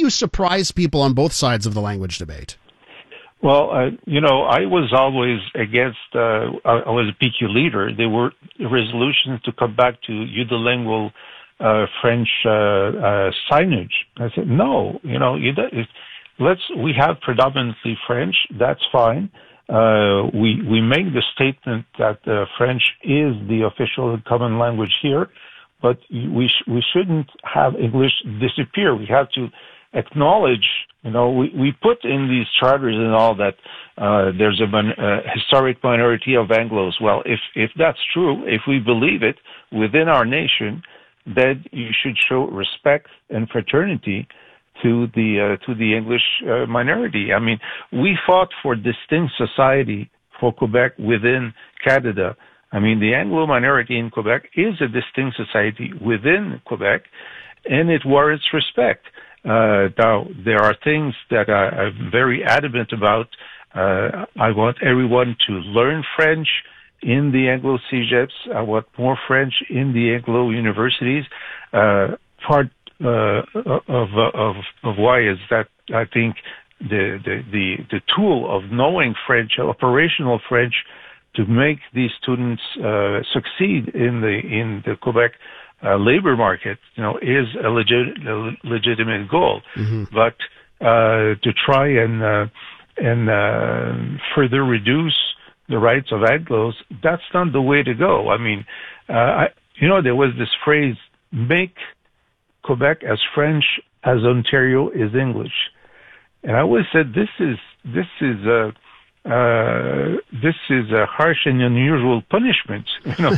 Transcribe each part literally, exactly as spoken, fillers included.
you surprise people on both sides of the language debate? Well, uh, you know, I was always against, uh, I was a P Q leader. There were resolutions to come back to unilingual uh, French uh, uh, signage. I said, no, you know, you let's, we have predominantly French, that's fine. Uh, we, we make the statement that uh, French is the official and common language here, but we, sh- we shouldn't have English disappear. We have to acknowledge, you know, we, we put in these charters and all that uh, there's a mon- uh, historic minority of Anglos. Well, if, if that's true, if we believe it within our nation, then you should show respect and fraternity to the uh, to the English uh, minority. I mean, we fought for distinct society for Quebec within Canada. I mean, the Anglo minority in Quebec is a distinct society within Quebec, and it warrants respect. Uh, now, there are things that I, I'm very adamant about. Uh, I want everyone to learn French in the Anglo cegeps. I want more French in the Anglo universities. Uh, part uh, of, of of why is that I think the, the the the tool of knowing French, operational French, to make these students uh, succeed in the in the Quebec uh, labor market, you know, is a legit a legitimate goal. Mm-hmm. But uh, to try and uh, and uh, further reduce the rights of Anglos, that's not the way to go. I mean, uh, I, you know, there was this phrase, make Quebec as French as Ontario is English. And I always said, this is, this is a, uh, this is a harsh and unusual punishment. You know,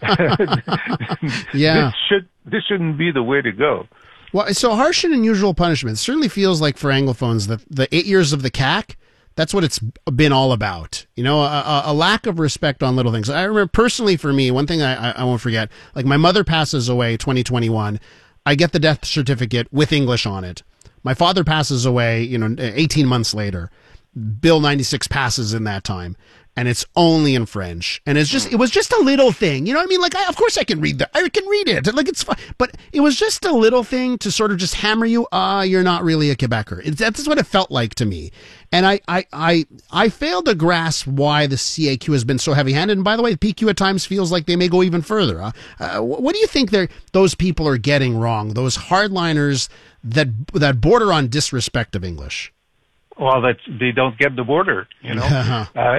yeah. This should, this shouldn't be the way to go. Well, so harsh and unusual punishment certainly feels like for Anglophones, the, the eight years of the C A C, that's what it's been all about. You know, a, a lack of respect on little things. I remember personally for me, one thing I, I won't forget, like my mother passes away twenty twenty-one. I get the death certificate with English on it. My father passes away, you know, eighteen months later. Bill ninety-six passes in that time. And it's only in French. And it's just, it was just a little thing. You know what I mean? Like, I, of course I can read that. I can read it. Like, it's fine. But it was just a little thing to sort of just hammer you. Ah, uh, you're not really a Quebecer. It, that's what it felt like to me. And I, I, I, I failed to grasp why the C A Q has been so heavy-handed. And by the way, the P Q at times feels like they may go even further. Huh? Uh, what do you think those people are getting wrong? Those hardliners that, that border on disrespect of English? Well, that they don't get the border, you know. uh,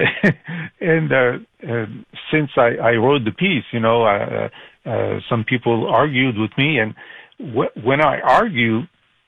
and uh, uh, since I, I wrote the piece, you know, uh, uh, some people argued with me, and w- when I argue,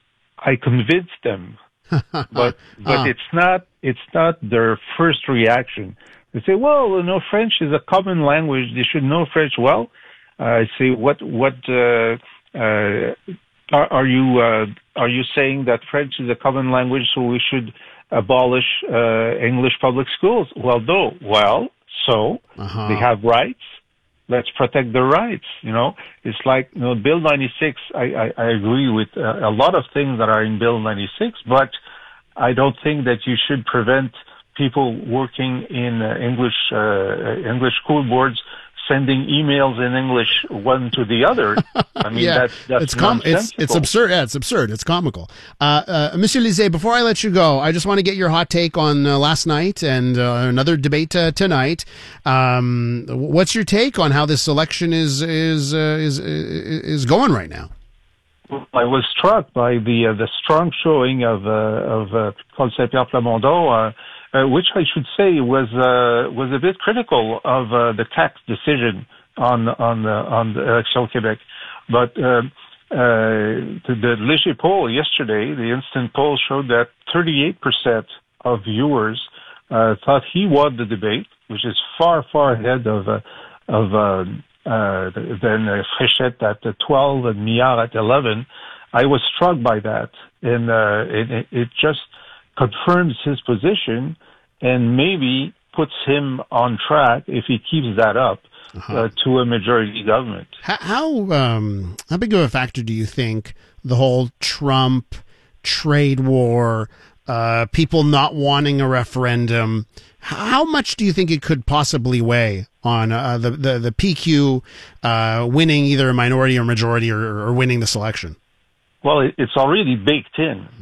I convince them. but but uh. it's not it's not their first reaction. They say, well, you know, French is a common language. They should know French. Well, uh, I say, what what uh, uh, are, are you uh, are you saying that French is a common language, so we should abolish uh, English public schools? Well, no. Well, so uh-huh. They have rights. Let's protect their rights. You know, it's like, you know, Bill ninety-six. I, I, I agree with uh, a lot of things that are in Bill ninety-six, but I don't think that you should prevent people working in uh, English uh, English school boards sending emails in English one to the other. I mean, yeah, that's, that's it's, com- it's it's absurd. Yeah, it's absurd. It's comical. Uh, uh, Monsieur Lisée, before I let you go, I just want to get your hot take on uh, last night and uh, another debate uh, tonight. Um, what's your take on how this election is is uh, is is going right now? I was struck by the uh, the strong showing of uh, of uh, Paul Saint-Pierre Plamondon, uh, uh, which I should say was uh, was a bit critical of uh, the C A Q decision on on the on the Élection Québec. But uh, uh, the, the Léger poll yesterday, the instant poll showed that thirty-eight percent of viewers uh, thought he won the debate, which is far far ahead of uh, of uh, uh, than uh, Fréchette at twelve and Miard at eleven. I was struck by that, and uh, it, it just confirms his position and maybe puts him on track, if he keeps that up, uh-huh. uh, to a majority government. How how, um, how big of a factor do you think the whole Trump trade war, uh, people not wanting a referendum, how much do you think it could possibly weigh on uh, the, the, the P Q uh, winning either a minority or majority or, or winning this election? Well, it's already baked in.